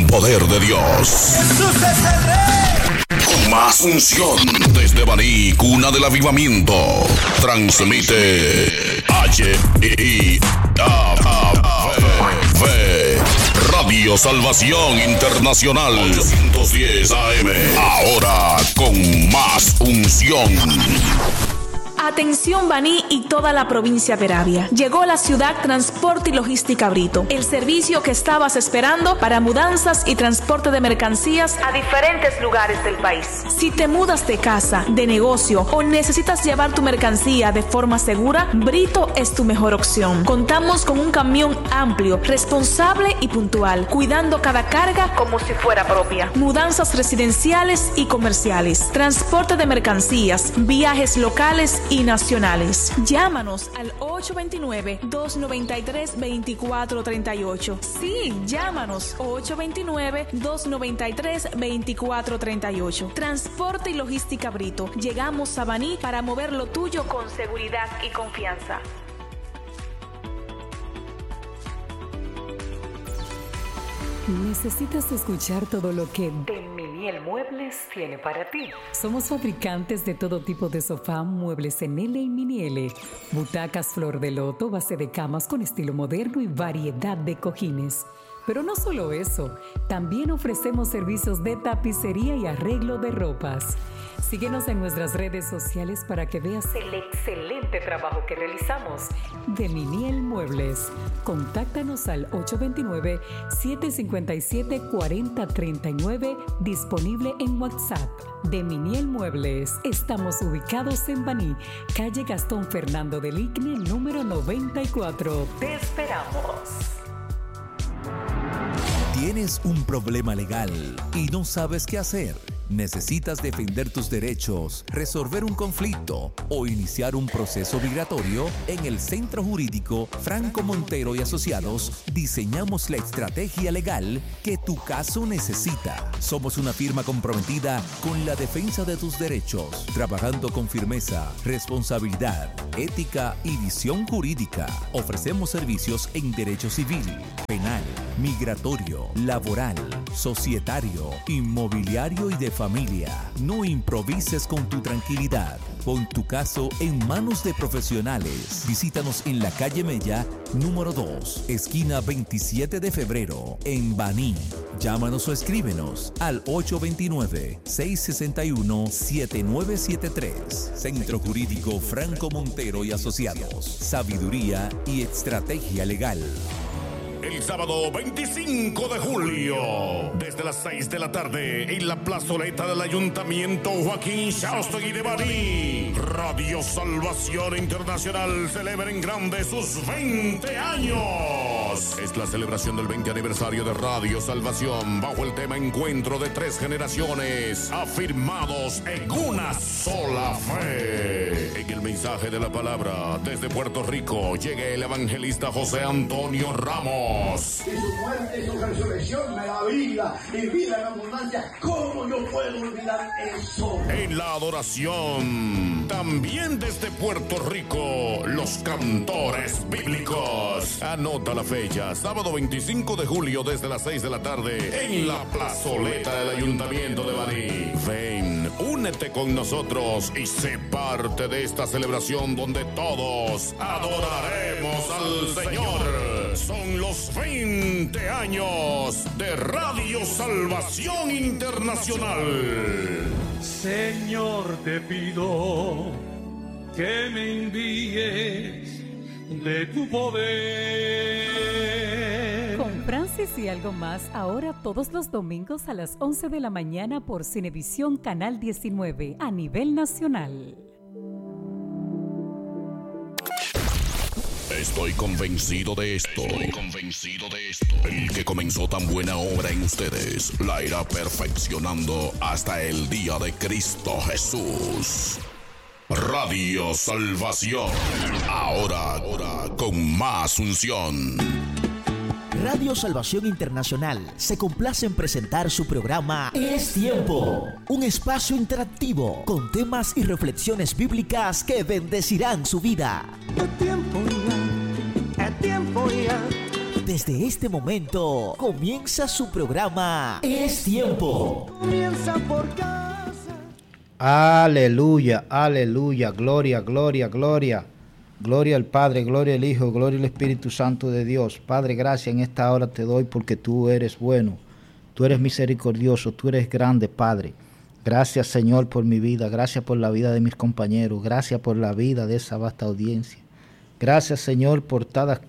poder de Dios. Jesús es el Rey. Con más unción desde Baní, cuna del avivamiento. Transmite Radio Salvación Internacional 810 AM. Ahora con más unción. Atención Baní y toda la provincia de Peravia. Llegó la ciudad Transporte y Logística Brito, el servicio que estabas esperando para mudanzas y transporte de mercancías a diferentes lugares del país. Si te mudas de casa, de negocio o necesitas llevar tu mercancía de forma segura, Brito es tu mejor opción. Contamos con un camión amplio, responsable y puntual, cuidando cada carga como si fuera propia. Mudanzas residenciales y comerciales, transporte de mercancías, viajes locales y nacionales. Llámanos al 829-293-2438. Sí, llámanos 829-293-2438. Transporte y Logística Brito. Llegamos a Baní para mover lo tuyo con seguridad y confianza. ¿Necesitas escuchar todo lo que Deminiel Muebles tiene para ti? Somos fabricantes de todo tipo de sofá, muebles en L y mini L, butacas flor de loto, base de camas con estilo moderno y variedad de cojines. Pero no solo eso, también ofrecemos servicios de tapicería y arreglo de ropas. Síguenos en nuestras redes sociales para que veas el excelente trabajo que realizamos. Deminiel Muebles. Contáctanos al 829-757-4039, disponible en WhatsApp. Deminiel Muebles. Estamos ubicados en Baní, calle Gastón Fernando del Igne, número 94. Te esperamos. ¿Tienes un problema legal y no sabes qué hacer? ¿Necesitas defender tus derechos, resolver un conflicto o iniciar un proceso migratorio? En el Centro Jurídico Franco Montero y Asociados diseñamos la estrategia legal que tu caso necesita. Somos una firma comprometida con la defensa de tus derechos, trabajando con firmeza, responsabilidad, ética y visión jurídica. Ofrecemos servicios en derecho civil, penal, migratorio, laboral, societario, inmobiliario y de familia. No improvises con tu tranquilidad. Pon tu caso en manos de profesionales. Visítanos en la calle Mella, número 2, esquina 27 de febrero, en Baní. Llámanos o escríbenos al 829-661-7973. Centro Jurídico Franco Montero y Asociados. Sabiduría y estrategia legal. El sábado 25 de julio, desde las 6 de la tarde, en la plazoleta del Ayuntamiento Joaquín Chaustegui de Baní, Radio Salvación Internacional celebra en grande sus 20 años. Es la celebración del 20 aniversario de Radio Salvación, bajo el tema Encuentro de 3 generaciones, afirmados en una sola fe. En el mensaje de la palabra, desde Puerto Rico, llega el evangelista José Antonio Ramos. Y su muerte y su resurrección me da vida y vida en abundancia. ¿Cómo yo puedo olvidar eso? En la adoración, también desde Puerto Rico, los cantores bíblicos. Anota la fecha, sábado 25 de julio desde las 6 de la tarde, en la plazoleta del Ayuntamiento de Baní. Ven, únete con nosotros y sé parte de esta celebración donde todos adoraremos al Señor. Son los 20 años de Radio Salvación Internacional. Señor, te pido que me envíes de tu poder. Con Francis y algo más, ahora todos los domingos a las 11 de la mañana por Cinevisión Canal 19 a nivel nacional. Estoy convencido de esto. El que comenzó tan buena obra en ustedes la irá perfeccionando hasta el día de Cristo Jesús. Radio Salvación. Ahora con más unción. Radio Salvación Internacional se complace en presentar su programa Es Tiempo, un espacio interactivo con temas y reflexiones bíblicas que bendecirán su vida. Es tiempo ya, Desde este momento comienza su programa Es Tiempo. Comienza por casa. Aleluya, aleluya, gloria, gloria, gloria. Gloria al Padre, gloria al Hijo, gloria al Espíritu Santo de Dios. Padre, gracias en esta hora te doy porque tú eres bueno, tú eres misericordioso, tú eres grande, Padre. Gracias, Señor, por mi vida, gracias por la vida de mis compañeros, gracias por la vida de esa vasta audiencia. Gracias, Señor, por tantas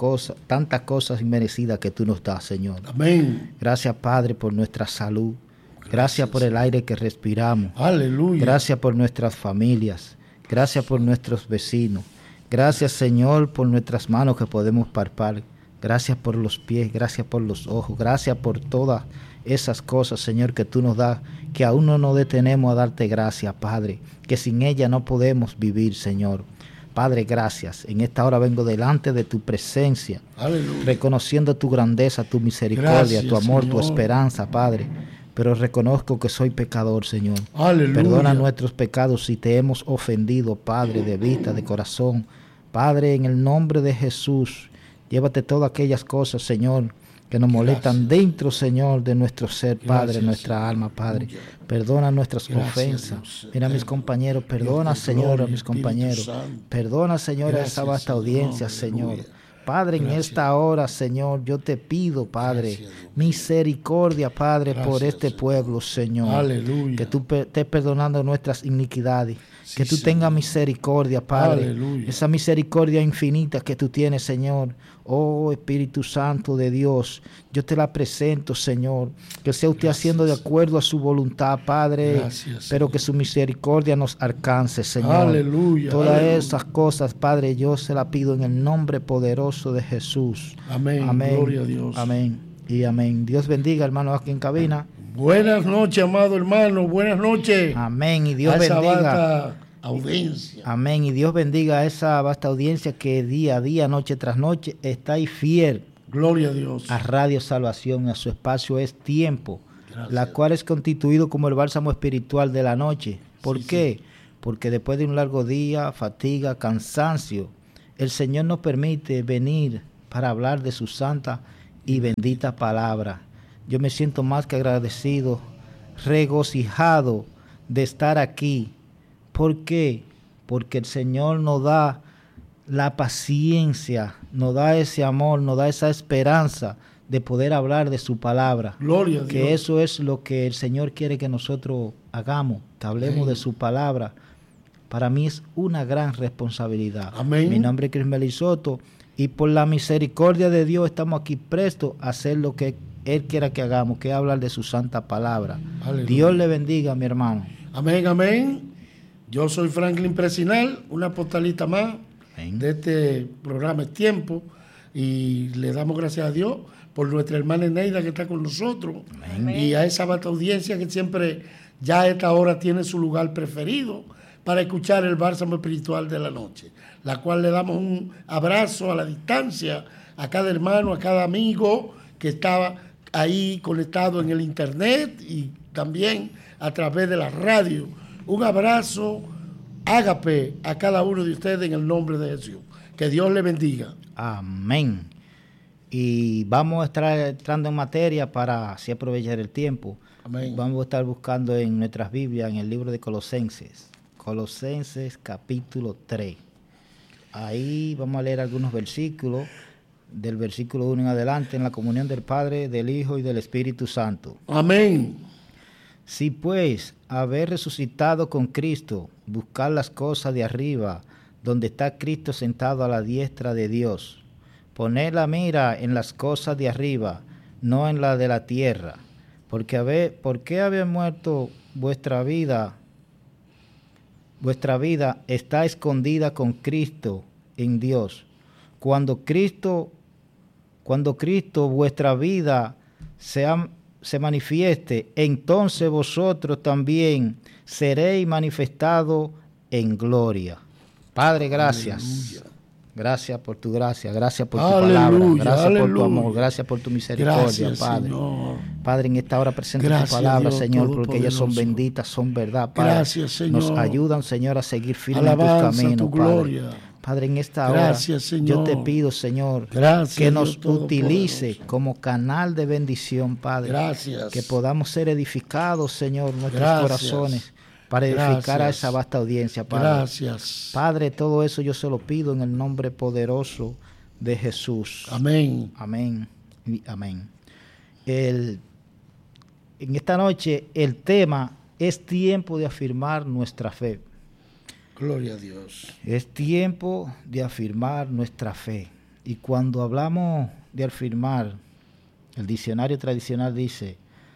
cosas inmerecidas que tú nos das, Señor. Amén. Gracias, Padre, por nuestra salud. Gracias por el aire que respiramos. Aleluya. Gracias por nuestras familias. Gracias por nuestros vecinos. Gracias, Señor, por nuestras manos que podemos palpar. Gracias por los pies, gracias por los ojos. Gracias por todas esas cosas, Señor, que tú nos das, que aún no nos detenemos a darte gracias, Padre, que sin ella no podemos vivir, Señor. Padre, gracias. En esta hora vengo delante de tu presencia, aleluya, reconociendo tu grandeza, tu misericordia, tu amor, Señor, tu esperanza, Padre. Pero reconozco que soy pecador, Señor. Aleluya. Perdona nuestros pecados si te hemos ofendido, Padre, de vista, de corazón. Padre, en el nombre de Jesús, llévate todas aquellas cosas, Señor, que nos molestan dentro, Señor, de nuestro ser, Padre, gracias, nuestra Señor, alma, Padre. Aleluya. Perdona nuestras ofensas. Dios, mira a mis compañeros, perdona, Señor, gloria, a mis compañeros. Perdona, Señor, gracias, a esa vasta audiencia, Señor. Padre, gracias, en esta hora, Señor, yo te pido, Padre, gracias, misericordia, Padre, gracias, por este pueblo, Señor. Aleluya. Que tú estés perdonando nuestras iniquidades. Sí, que tú tengas misericordia, Padre. Aleluya. Esa misericordia infinita que tú tienes, Señor. Oh, Espíritu Santo de Dios, yo te la presento, Señor. Que sea usted gracias, haciendo de acuerdo a su voluntad, Padre. Gracias, pero Señor, que su misericordia nos alcance, Señor. Aleluya. Todas aleluya, esas cosas, Padre, yo se las pido en el nombre poderoso de Jesús. Amén. Amén. Gloria a Dios. Amén y amén. Dios bendiga, hermano, aquí en cabina. Buenas noches, amado hermano. Buenas noches. Amén. Y Dios bendiga. Vasta audiencia. Amén. Y Dios bendiga a esa vasta audiencia que día a día, noche tras noche, está ahí fiel. Gloria a Dios. A Radio Salvación, a su espacio Es Tiempo, gracias, la cual es constituido como el bálsamo espiritual de la noche. ¿Por qué? Sí. Porque después de un largo día, fatiga, cansancio, el Señor nos permite venir para hablar de su santa y bendita palabra. Yo me siento más que agradecido, regocijado de estar aquí. ¿Por qué? Porque el Señor nos da la paciencia, nos da ese amor, nos da esa esperanza de poder hablar de su palabra. Gloria a Dios. Que eso es lo que el Señor quiere que nosotros hagamos, que hablemos de su palabra. Para mí es una gran responsabilidad. Amén. Mi nombre es Crismeli Soto y por la misericordia de Dios estamos aquí prestos a hacer lo que Él quiera que hagamos, que es hablar de su santa palabra. Aleluya. Dios le bendiga, mi hermano. Amén, amén. Yo soy Franklin Presinal, una postalita más de este programa Es Tiempo, y le damos gracias a Dios por nuestra hermana Eneida que está con nosotros. Amén. Y a esa vasta audiencia que siempre ya a esta hora tiene su lugar preferido para escuchar el bálsamo espiritual de la noche, la cual le damos un abrazo a la distancia a cada hermano, a cada amigo que estaba ahí conectado en el internet y también a través de la radio. Un abrazo, ágape a cada uno de ustedes en el nombre de Jesús. Que Dios le bendiga. Amén. Y vamos a estar entrando en materia para así aprovechar el tiempo. Amén. Vamos a estar buscando en nuestras Biblias, en el libro de Colosenses. Colosenses capítulo 3. Ahí vamos a leer algunos versículos, del versículo 1 en adelante, en la comunión del Padre, del Hijo y del Espíritu Santo. Amén. Si pues, haber resucitado con Cristo, buscar las cosas de arriba, donde está Cristo sentado a la diestra de Dios. Poner la mira en las cosas de arriba, no en la de la tierra. ¿Por qué había muerto vuestra vida? Vuestra vida está escondida con Cristo en Dios. Cuando Cristo vuestra vida se manifieste, entonces vosotros también seréis manifestados en gloria. Padre, gracias. Aleluya. Gracias por tu gracia, gracias por tu palabra, gracias por tu amor, gracias por tu misericordia, gracias, Padre. Señor. Padre, en esta hora presento tu palabra, Dios, Señor, porque ellas son benditas, son verdad, Padre. Gracias, Señor. Nos ayudan, Señor, a seguir firmes en tus caminos, tu gloria. Padre. Padre, en esta Gracias, hora Señor. yo te pido, Señor, Gracias, que nos Dios utilice Todopoderoso. como canal de bendición, Padre. Gracias. Que podamos ser edificados, Señor, nuestros Gracias. corazones para edificar a Gracias. esa vasta audiencia, Padre. Gracias. Padre, todo eso yo se lo pido en el nombre poderoso de Jesús. Amén. Amén y amén. En esta noche el tema es tiempo de afirmar nuestra fe. Gloria a Dios. Es tiempo de afirmar nuestra fe. Y cuando hablamos de afirmar, el diccionario tradicional dice,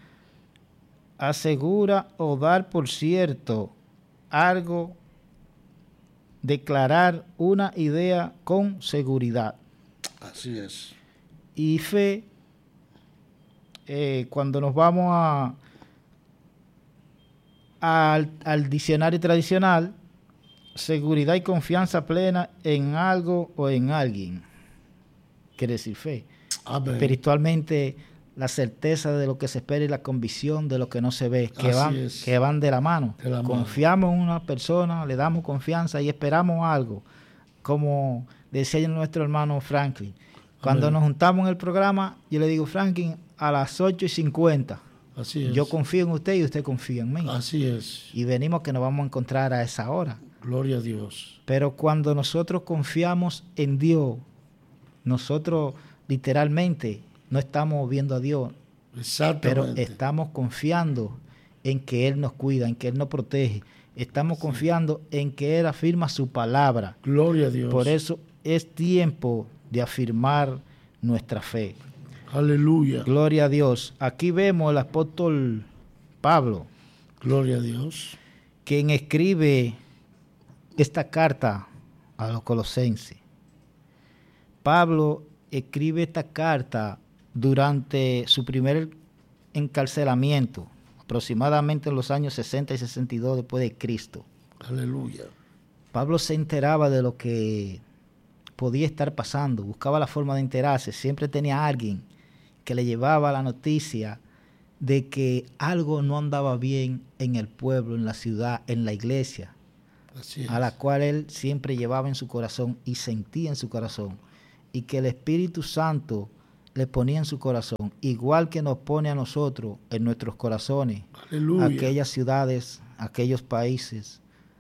asegura o dar por cierto algo, declarar una idea con seguridad. Así es. Y fe, cuando nos vamos al diccionario tradicional, seguridad y confianza plena en algo o en alguien. Quiere decir fe. Amén. Espiritualmente, la certeza de lo que se espera y la convicción de lo que no se ve, Así que van de la mano. De la mano. Confiamos en una persona, le damos confianza y esperamos algo. Como decía nuestro hermano Franklin. Cuando Amén. nos juntamos en el programa, yo le digo, Franklin, a las 8:50. Así es. Yo confío en usted y usted confía en mí. Así es. Y venimos que nos vamos a encontrar a esa hora. Gloria a Dios. Pero cuando nosotros confiamos en Dios, nosotros literalmente no estamos viendo a Dios, pero Exactamente. estamos confiando en que Él nos cuida, en que Él nos protege. Estamos confiando en que Él afirma su palabra. Gloria a Dios. Por eso es tiempo de afirmar nuestra fe. Aleluya. Gloria a Dios. Aquí vemos al apóstol Pablo, Gloria a Dios. quien escribe esta carta a los colosenses. Pablo escribe esta carta durante su primer encarcelamiento, aproximadamente en los años 60 y 62 después de Cristo. Aleluya. Pablo se enteraba de lo que podía estar pasando, buscaba la forma de enterarse, siempre tenía a alguien que le llevaba la noticia de que algo no andaba bien en el pueblo, en la ciudad, en la iglesia, Así es. a la cual él siempre llevaba en su corazón y sentía en su corazón, y que el Espíritu Santo le ponía en su corazón, igual que nos pone a nosotros en nuestros corazones, Aleluya. aquellas ciudades, aquellos países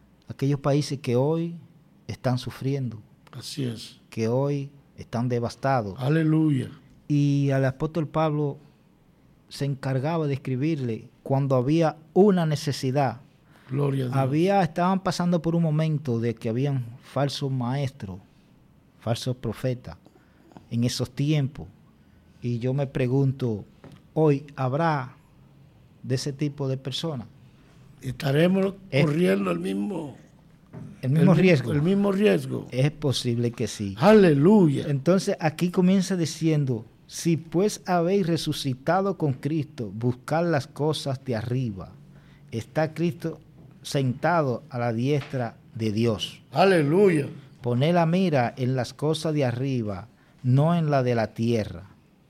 que hoy están sufriendo, Así es. que hoy están devastados. Aleluya. Y al apóstol Pablo se encargaba de escribirle cuando había una necesidad. Gloria a Dios. Estaban pasando por un momento de que habían falsos maestros, falsos profetas en esos tiempos. Y yo me pregunto, hoy habrá de ese tipo de personas. Estaremos corriendo el mismo riesgo. El mismo riesgo. Es posible que sí. Aleluya. Entonces aquí comienza diciendo, si pues habéis resucitado con Cristo, buscad las cosas de arriba. Está Cristo sentado a la diestra de Dios. Aleluya. Poned la mira en las cosas de arriba, no en la de la tierra.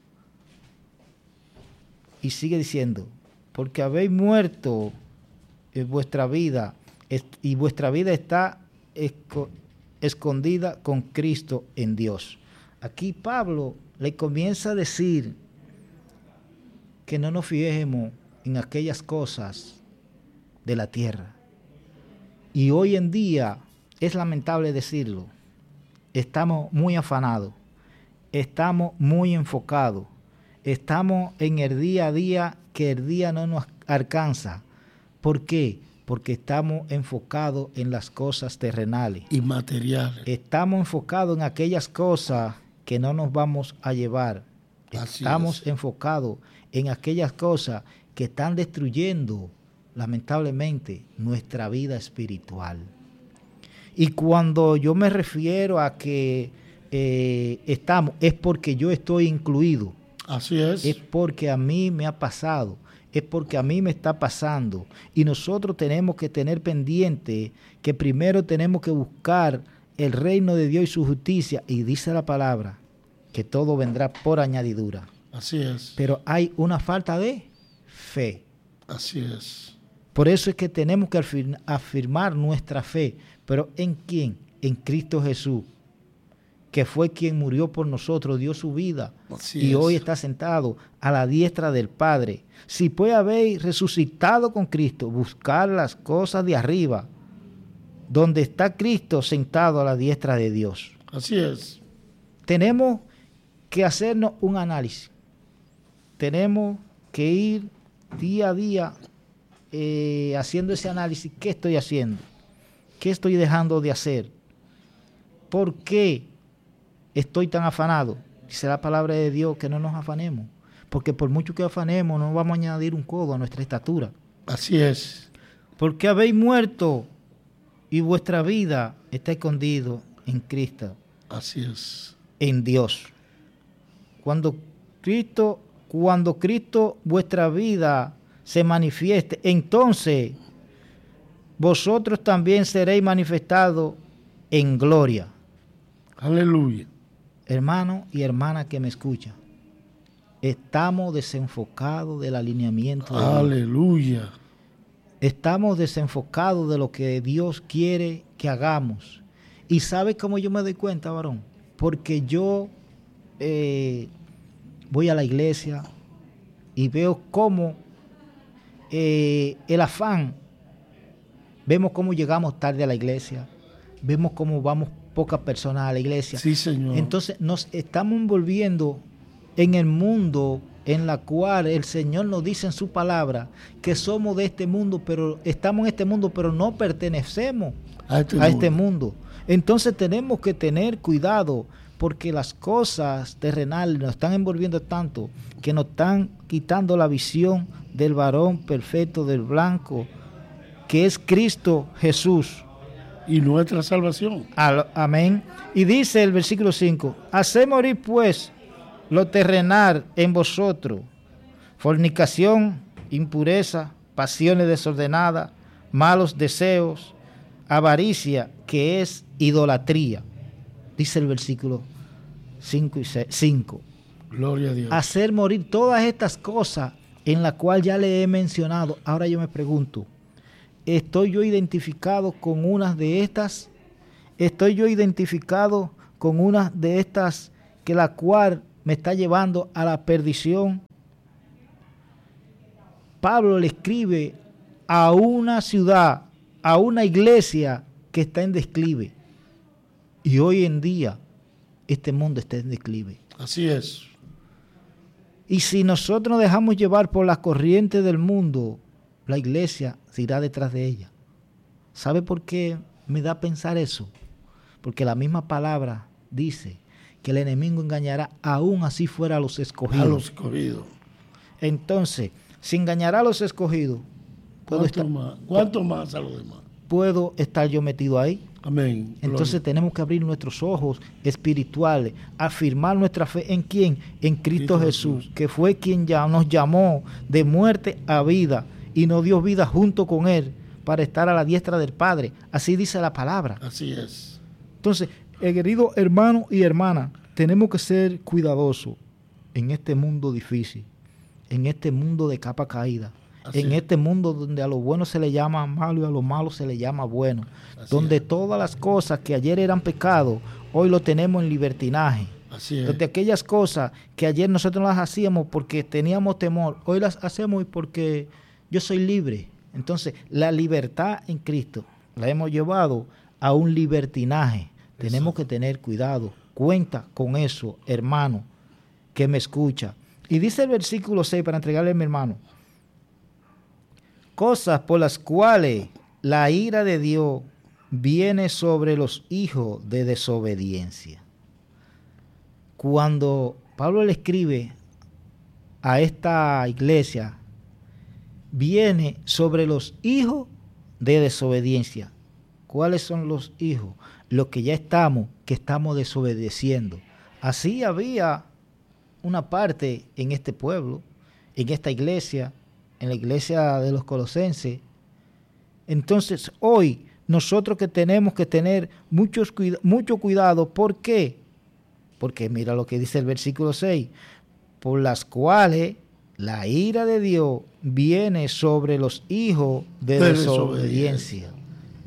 Y sigue diciendo, porque habéis muerto en vuestra vida, y vuestra vida está escondida con Cristo en Dios. Aquí Pablo le comienza a decir que no nos fijemos en aquellas cosas de la tierra. Y hoy en día, es lamentable decirlo, estamos muy afanados, estamos muy enfocados, estamos en el día a día que el día no nos alcanza. ¿Por qué? Porque estamos enfocados en las cosas terrenales y materiales. Estamos enfocados en aquellas cosas que no nos vamos a llevar. Estamos enfocados en aquellas cosas que están destruyendo, lamentablemente, nuestra vida espiritual. Y cuando yo me refiero a que estamos, es porque yo estoy incluido. Así es. Es porque a mí me ha pasado. Es porque a mí me está pasando. Y nosotros tenemos que tener pendiente que primero tenemos que buscar el reino de Dios y su justicia. Y dice la palabra que todo vendrá por añadidura. Así es. Pero hay una falta de fe. Así es. Por eso es que tenemos que afirmar nuestra fe. ¿Pero en quién? en Cristo Jesús, que fue quien murió por nosotros, dio su vida y hoy está sentado a la diestra del Padre. Si pues habéis resucitado con Cristo, buscar las cosas de arriba, donde está Cristo sentado a la diestra de Dios. Así es. Tenemos que hacernos un análisis. Tenemos que ir día a día haciendo ese análisis. ¿Qué estoy haciendo? ¿Qué estoy dejando de hacer? ¿Por qué estoy tan afanado? Dice la palabra de Dios que no nos afanemos, porque por mucho que afanemos no vamos a añadir un codo a nuestra estatura. Así es. Porque habéis muerto y vuestra vida está escondido en Cristo. Así es. En Dios. Cuando Cristo vuestra vida se manifieste, entonces vosotros también seréis manifestados en gloria. Aleluya. Hermano y hermana que me escuchan, estamos desenfocados del alineamiento de Dios. Aleluya. Estamos desenfocados de lo que Dios quiere que hagamos. ¿Y sabe cómo yo me doy cuenta, varón? Porque yo voy a la iglesia y veo cómo el afán, vemos cómo llegamos tarde a la iglesia, vemos cómo vamos pocas personas a la iglesia. Sí, Señor. Entonces nos estamos envolviendo en el mundo en la cual el Señor nos dice en su palabra que somos de este mundo, pero estamos en este mundo, pero no pertenecemos a este mundo. Entonces tenemos que tener cuidado, porque las cosas terrenales nos están envolviendo tanto que nos están quitando la visión del varón perfecto, del blanco, que es Cristo Jesús. Y nuestra salvación. Amén. Y dice el versículo 5, haced morir pues lo terrenal en vosotros, fornicación, impureza, pasiones desordenadas, malos deseos, avaricia, que es idolatría. Dice el versículo 5. Gloria a Dios. Hacer morir todas estas cosas en las cuales ya le he mencionado. Ahora yo me pregunto, ¿estoy yo identificado con unas de estas? ¿Estoy yo identificado con unas de estas que la cual me está llevando a la perdición? Pablo le escribe a una ciudad, a una iglesia que está en declive. Y hoy en día este mundo está en declive. Así es. Y si nosotros nos dejamos llevar por las corrientes del mundo, la iglesia se irá detrás de ella. ¿Sabe por qué me da a pensar eso? Porque la misma palabra dice que el enemigo engañará aún así fuera a los escogidos. A los escogidos. Entonces, si engañará a los escogidos, ¿cuánto más a los demás? ¿Puedo estar yo metido ahí? Amén. Entonces tenemos que abrir nuestros ojos espirituales, afirmar nuestra fe en quién, en Cristo Jesús, que fue quien ya nos llamó de muerte a vida y nos dio vida junto con Él para estar a la diestra del Padre. Así dice la palabra. Así es. Entonces, querido hermano y hermana, tenemos que ser cuidadosos en este mundo difícil, en este mundo de capa caída. En este mundo donde a lo bueno se le llama malo y a lo malo se le llama bueno, donde todas las cosas que ayer eran pecado, hoy lo tenemos en libertinaje. Donde aquellas cosas que ayer nosotros las hacíamos porque teníamos temor, hoy las hacemos porque yo soy libre. Entonces, la libertad en Cristo la hemos llevado a un libertinaje. Tenemos que tener cuidado. Cuenta con eso, hermano, que me escucha. Y dice el versículo 6, para entregarle a mi hermano, cosas por las cuales la ira de Dios viene sobre los hijos de desobediencia. Cuando Pablo le escribe a esta iglesia, viene sobre los hijos de desobediencia. ¿Cuáles son los hijos? Los que ya estamos desobedeciendo. Así había una parte en este pueblo, en esta iglesia, en la iglesia de los Colosenses. Entonces hoy nosotros que tenemos que tener mucho cuidado. ¿Por qué? Porque mira lo que dice el versículo 6. Por las cuales la ira de Dios viene sobre los hijos de desobediencia.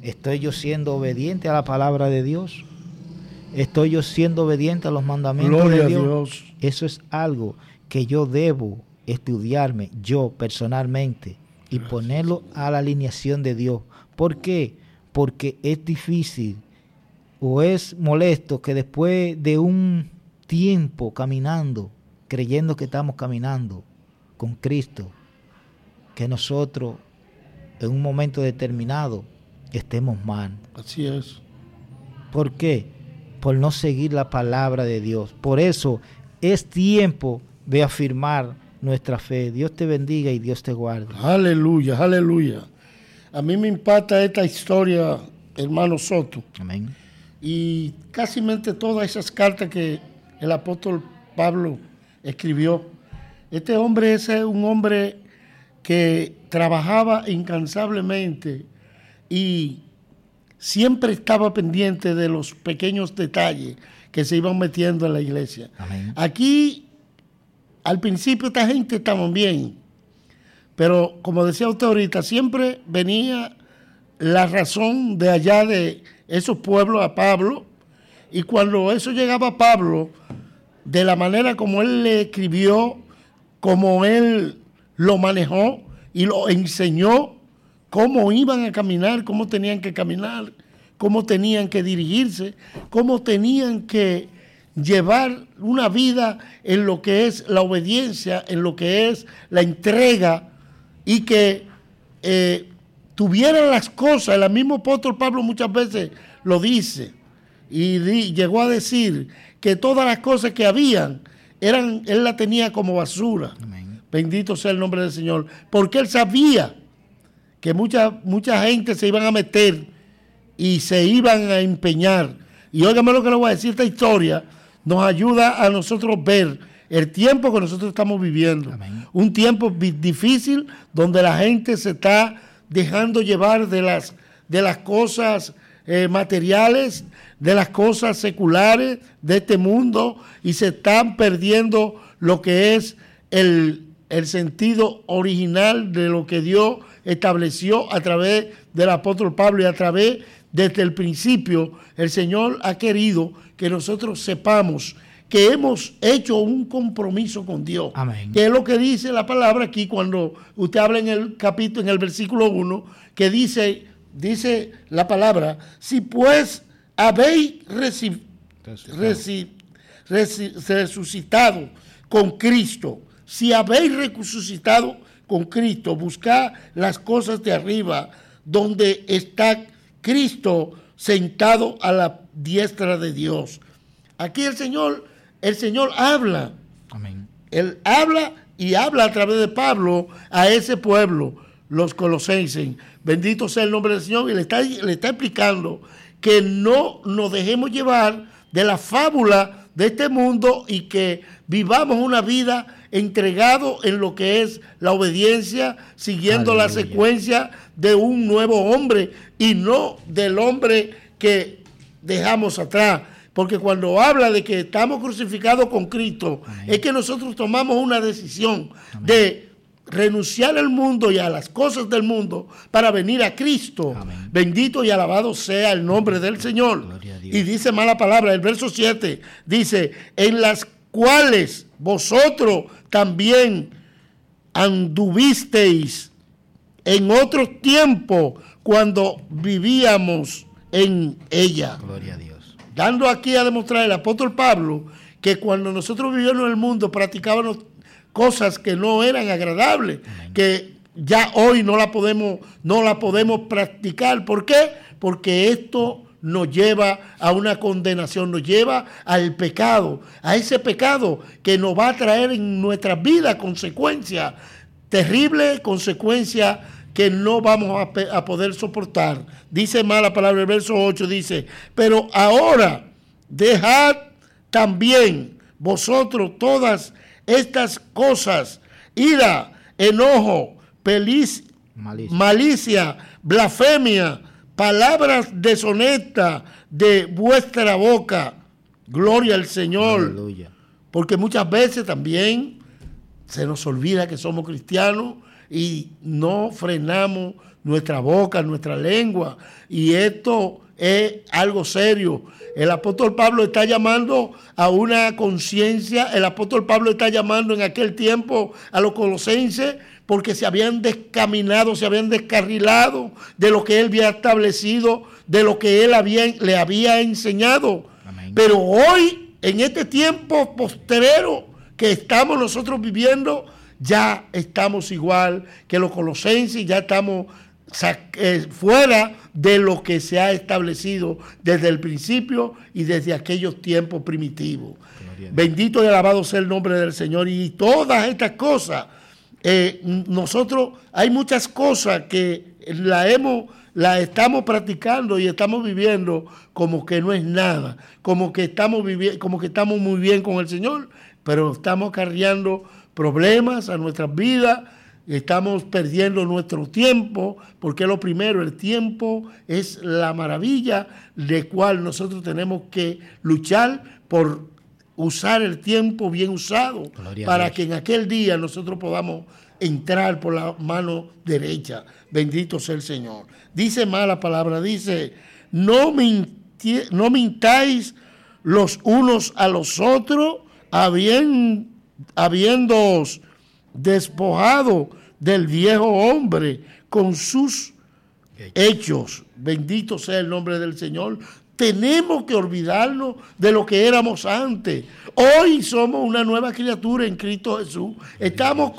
¿Estoy yo siendo obediente a la palabra de Dios? ¿Estoy yo siendo obediente a los mandamientos Gloria de Dios? a Dios. Eso es algo que yo debo estudiarme yo personalmente y ponerlo a la alineación de Dios. ¿Por qué? Porque es difícil o es molesto que después de un tiempo caminando, creyendo que estamos caminando con Cristo, que nosotros en un momento determinado estemos mal. Así es. ¿Por qué? Por no seguir la palabra de Dios. Por eso es tiempo de afirmar nuestra fe. Dios te bendiga y Dios te guarde. Aleluya, aleluya. A mí me impacta esta historia, hermano Soto. Amén. Y casi todas esas cartas que el apóstol Pablo escribió. Este hombre es un hombre que trabajaba incansablemente y siempre estaba pendiente de los pequeños detalles que se iban metiendo en la iglesia. Amén. Aquí, al principio, esta gente estaba bien, pero como decía usted ahorita, siempre venía la razón de allá de esos pueblos a Pablo, y cuando eso llegaba a Pablo, de la manera como él le escribió, como él lo manejó y lo enseñó, cómo iban a caminar, cómo tenían que caminar, cómo tenían que dirigirse, cómo tenían que llevar una vida en lo que es la obediencia, en lo que es la entrega, y que tuvieran las cosas. El mismo apóstol Pablo muchas veces lo dice, y llegó a decir que todas las cosas que habían, él las tenía como basura. Amén. Bendito sea el nombre del Señor, porque él sabía que mucha gente se iban a meter y se iban a empeñar. Y óigame lo que le voy a decir, esta historia nos ayuda a nosotros ver el tiempo que nosotros estamos viviendo. Amén. Un tiempo difícil donde la gente se está dejando llevar de las cosas materiales, de las cosas seculares de este mundo, y se están perdiendo lo que es el sentido original de lo que Dios estableció a través del apóstol Pablo, y a través, desde el principio, el Señor ha querido que nosotros sepamos que hemos hecho un compromiso con Dios. Amén. Que es lo que dice la palabra aquí cuando usted habla en el capítulo, en el versículo 1, que dice la palabra: si pues habéis resucitado con Cristo, si habéis resucitado con Cristo, buscad las cosas de arriba, donde está Cristo sentado a la diestra de Dios. Aquí el Señor habla. Amén. Él habla, y habla a través de Pablo a ese pueblo, los colosenses. Bendito sea el nombre del Señor. Y le está explicando que no nos dejemos llevar de la fábula de este mundo, y que vivamos una vida entregado en lo que es la obediencia, siguiendo la secuencia de un nuevo hombre y no del hombre que dejamos atrás. Porque cuando habla de que estamos crucificados con Cristo, amén, es que nosotros tomamos una decisión, amén, de renunciar al mundo y a las cosas del mundo para venir a Cristo. Amén. Bendito y alabado sea el nombre del Señor. Y dice mala palabra, el verso 7 dice: en las cuales vosotros también anduvisteis en otro tiempo cuando vivíamos en ella. Gloria a Dios. Dando aquí a demostrar el apóstol Pablo que cuando nosotros vivíamos en el mundo practicábamos cosas que no eran agradables, amén, que ya hoy no la podemos practicar. ¿Por qué? Porque esto nos lleva a una condenación, nos lleva al pecado, a ese pecado que nos va a traer en nuestras vidas consecuencias terribles, consecuencias que no vamos a poder soportar. Dice más la palabra, el verso 8 dice: pero ahora dejad también vosotros todas estas cosas: ira, enojo, malicia, blasfemia, palabras deshonestas de vuestra boca. Gloria al Señor. Aleluya. Porque muchas veces también se nos olvida que somos cristianos y no frenamos nuestra boca, nuestra lengua. Y esto es algo serio. El apóstol Pablo está llamando a una conciencia. El apóstol Pablo está llamando en aquel tiempo a los colosenses porque se habían descaminado, se habían descarrilado de lo que él había establecido, de lo que él le había enseñado. Amén. Pero hoy, en este tiempo postrero que estamos nosotros viviendo, ya estamos igual que los colosenses, ya estamos fuera de lo que se ha establecido desde el principio y desde aquellos tiempos primitivos. Bendito y alabado sea el nombre del Señor. Y todas estas cosas, nosotros, hay muchas cosas que la estamos practicando y estamos viviendo como que no es nada, como que estamos muy bien con el Señor, pero estamos acarreando problemas a nuestras vidas. Estamos perdiendo nuestro tiempo, porque lo primero, el tiempo es la maravilla de cual nosotros tenemos que luchar por usar el tiempo bien usado, para que en aquel día nosotros podamos entrar por la mano derecha. Bendito sea el Señor. Dice más la palabra, dice, no mintáis los unos a los otros, habiéndoos despojado del viejo hombre con sus hechos. Bendito sea el nombre del Señor. Tenemos que olvidarnos de lo que éramos antes. Hoy somos una nueva criatura en Cristo Jesús. Estamos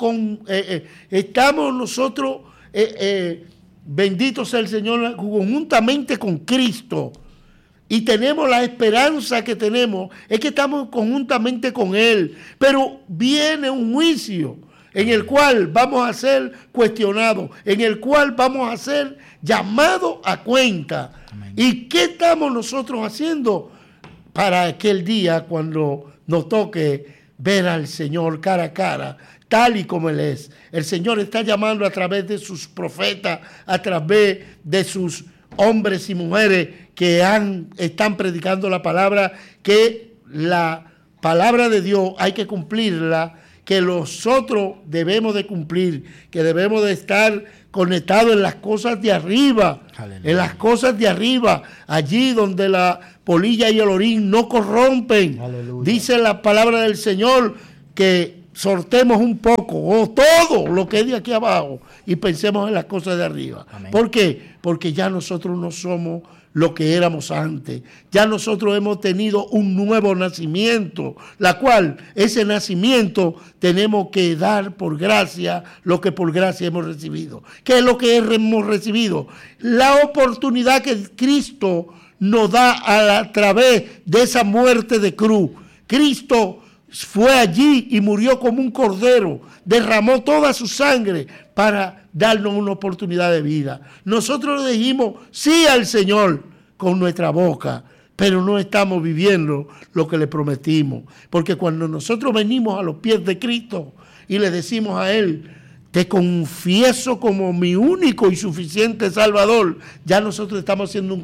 nosotros, bendito sea el Señor, conjuntamente con Cristo. Y tenemos la esperanza que tenemos, es que estamos conjuntamente con Él. Pero viene un juicio en el cual vamos a ser cuestionados, en el cual vamos a ser llamados a cuenta. Amén. ¿Y qué estamos nosotros haciendo para aquel día cuando nos toque ver al Señor cara a cara, tal y como Él es? El Señor está llamando a través de sus profetas, a través de sus hombres y mujeres que están predicando la palabra, que la palabra de Dios hay que cumplirla, que nosotros debemos de cumplir, que debemos de estar conectados en las cosas de arriba, aleluya, en las cosas de arriba, allí donde la polilla y el orín no corrompen. Aleluya. Dice la palabra del Señor que sortemos un poco o todo lo que es de aquí abajo y pensemos en las cosas de arriba. Amén. ¿Por qué? Porque ya nosotros no somos lo que éramos antes. Ya nosotros hemos tenido un nuevo nacimiento, la cual ese nacimiento tenemos que dar por gracia lo que por gracia hemos recibido. ¿Qué es lo que hemos recibido? La oportunidad que Cristo nos da a través de esa muerte de cruz. Cristo fue allí y murió como un cordero, derramó toda su sangre para darnos una oportunidad de vida. Nosotros le dijimos sí al Señor con nuestra boca, pero no estamos viviendo lo que le prometimos. Porque cuando nosotros venimos a los pies de Cristo y le decimos a Él, te confieso como mi único y suficiente Salvador, ya nosotros estamos haciendo un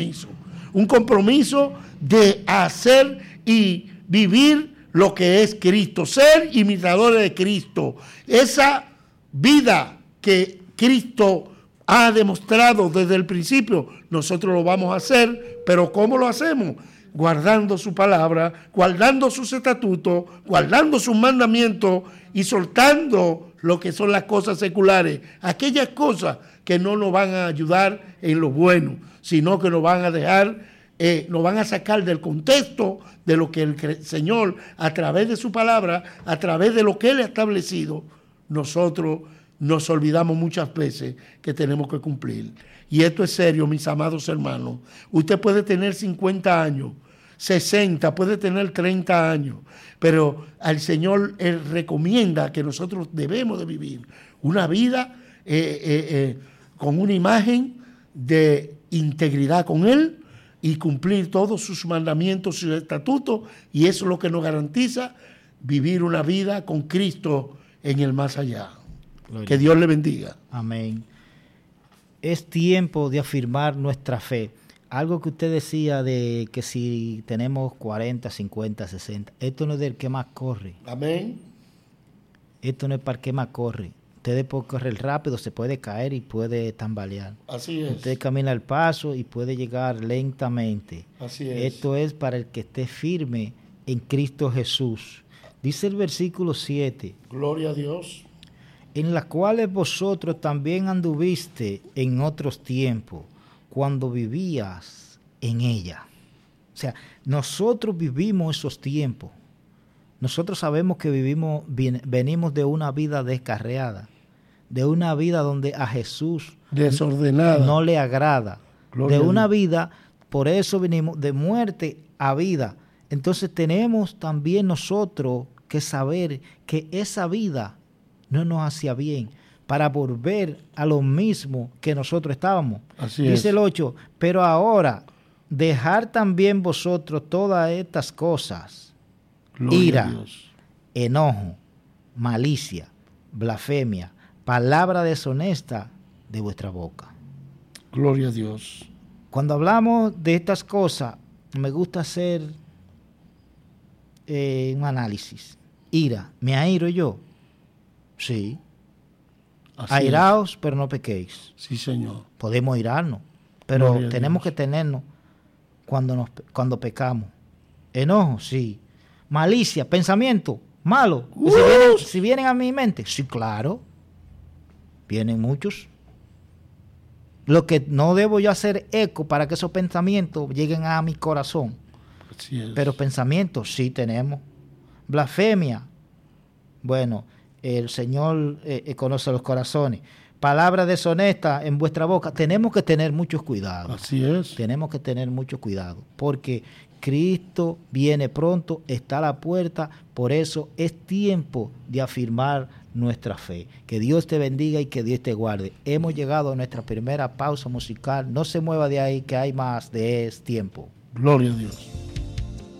compromiso de hacer y vivir lo que es Cristo, ser imitadores de Cristo. Esa vida que Cristo ha demostrado desde el principio, nosotros lo vamos a hacer, pero ¿cómo lo hacemos? Guardando su palabra, guardando sus estatutos, guardando sus mandamientos y soltando lo que son las cosas seculares, aquellas cosas que no nos van a ayudar en lo bueno, sino que nos van a dejar, nos van a sacar del contexto de lo que el Señor, a través de su palabra, a través de lo que Él ha establecido, nosotros nos olvidamos muchas veces que tenemos que cumplir. Y esto es serio, mis amados hermanos. Usted puede tener 50 años, 60, puede tener 30 años, pero al Señor Él recomienda que nosotros debemos de vivir una vida con una imagen de integridad con Él y cumplir todos sus mandamientos y sus estatutos, y eso es lo que nos garantiza vivir una vida con Cristo en el más allá. Gloria. Que Dios le bendiga. Amén. Es tiempo de afirmar nuestra fe. Algo que usted decía de que si tenemos 40, 50, 60, esto no es del que más corre. Amén. Esto no es para que más corre. Usted puede correr rápido, se puede caer y puede tambalear. Así es. Usted camina al paso y puede llegar lentamente. Así es. Esto es para el que esté firme en Cristo Jesús. Dice el versículo 7. Gloria a Dios. En las cuales vosotros también anduviste en otros tiempos, cuando vivías en ella. O sea, nosotros vivimos esos tiempos. Nosotros sabemos que venimos de una vida descarriada, de una vida donde a Jesús desordenada no le agrada, Gloria de una vida, por eso venimos de muerte a vida. Entonces tenemos también nosotros que saber que esa vida no nos hacía bien para volver a lo mismo que nosotros estábamos. Así Dice es. el 8, pero ahora dejar también vosotros todas estas cosas, Gloria ira, a Dios. enojo, malicia, blasfemia, palabra deshonesta de vuestra boca. Gloria a Dios. Cuando hablamos de estas cosas, me gusta hacer un análisis. Ira, ¿me airo yo? Sí. Así Airaos, es. pero no pequéis. Sí, Señor. Podemos irarnos, pero Gloria a tenemos Dios. que tenernos cuando pecamos. Enojo, sí. Malicia, pensamiento, malo. Si vienen a mi mente, sí, claro. Vienen muchos. Lo que no debo yo hacer eco para que esos pensamientos lleguen a mi corazón. Así es. Pero pensamientos sí tenemos. Blasfemia. Bueno, el Señor conoce los corazones. Palabra deshonesta en vuestra boca. Tenemos que tener mucho cuidado. Así es. Tenemos que tener mucho cuidado. Porque Cristo viene pronto, está a la puerta. Por eso es tiempo de afirmar nuestra fe. Que Dios te bendiga y que Dios te guarde. Hemos llegado a nuestra primera pausa musical. No se mueva de ahí, que hay más de tiempo. Gloria a Dios.